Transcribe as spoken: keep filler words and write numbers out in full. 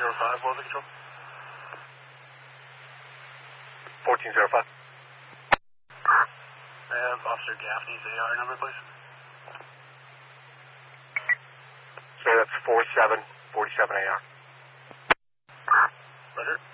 zero five, what was the control? fourteen zero five. I have Officer Gaffney's A R number, please. So that's four seven four seven A R. Roger.